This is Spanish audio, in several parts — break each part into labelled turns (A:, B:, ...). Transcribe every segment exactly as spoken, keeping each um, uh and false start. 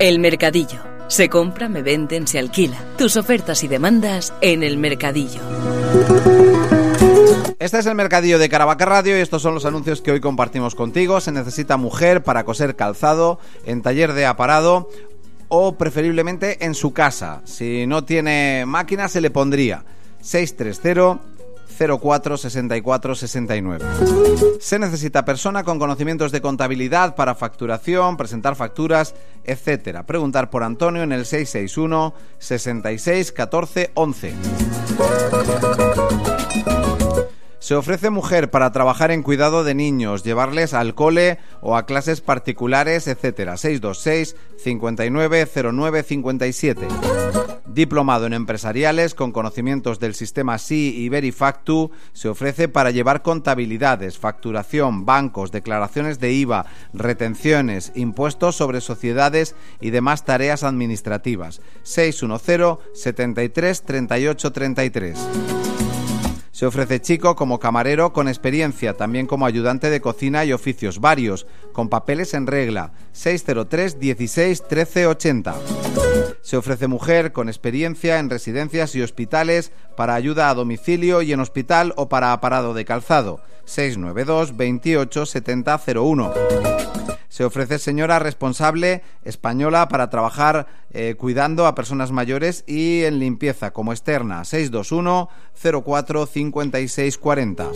A: El Mercadillo. Se compra, me venden, se alquila. Tus ofertas y demandas en El Mercadillo.
B: Este es El Mercadillo de Caravaca Radio y estos son los anuncios que hoy compartimos contigo. Se necesita mujer para coser calzado en taller de aparado o preferiblemente en su casa. Si no tiene máquina se le pondría seis tres cero, cero cuatro, seis cuatro seis nueve. Se necesita persona con conocimientos de contabilidad para facturación, presentar facturas, etcétera. Preguntar por Antonio en el seis seis uno, sesenta y seis, catorce, once. Se ofrece mujer para trabajar en cuidado de niños, llevarles al cole o a clases particulares, etcétera. seis dos seis, cincuenta y nueve, cero nueve, cincuenta y siete. Diplomado en empresariales con conocimientos del sistema S I y Verifactu, se ofrece para llevar contabilidades, facturación, bancos, declaraciones de I V A, retenciones, impuestos sobre sociedades y demás tareas administrativas. seis uno cero, setenta y tres, treinta y ocho, treinta y tres. Se ofrece chico como camarero con experiencia, también como ayudante de cocina y oficios varios, con papeles en regla, seis cero tres, dieciséis, trece, ochenta. Se ofrece mujer con experiencia en residencias y hospitales para ayuda a domicilio y en hospital o para aparado de calzado, seis nueve dos, veintiocho, setenta, cero uno. Se ofrece señora responsable española para trabajar eh, cuidando a personas mayores y en limpieza como externa, seis dos uno, cero cuatro, cincuenta y seis, cuarenta.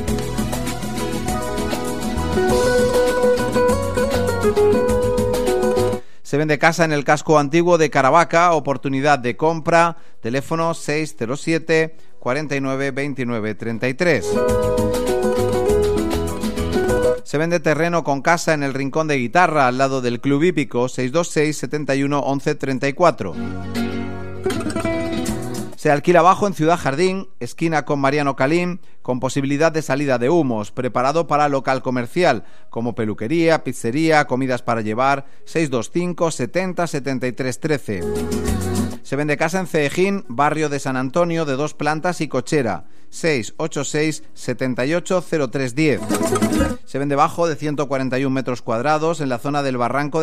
B: Se vende casa en el casco antiguo de Caravaca, oportunidad de compra, teléfono seis cero siete, cuarenta y nueve, veintinueve, treinta y tres. Se vende terreno con casa en el Rincón de Guitarra, al lado del Club Hípico, seis dos seis, setenta y uno, once, treinta y cuatro. Se alquila bajo en Ciudad Jardín, esquina con Mariano Calín, con posibilidad de salida de humos, preparado para local comercial, como peluquería, pizzería, comidas para llevar, seis dos cinco, setenta, setenta y tres, trece. Se vende casa en Ceejín, barrio de San Antonio, de dos plantas y cochera, seis ocho seis, setenta y ocho, cero tres diez. Se vende bajo de ciento cuarenta y uno metros cuadrados en la zona del Barranco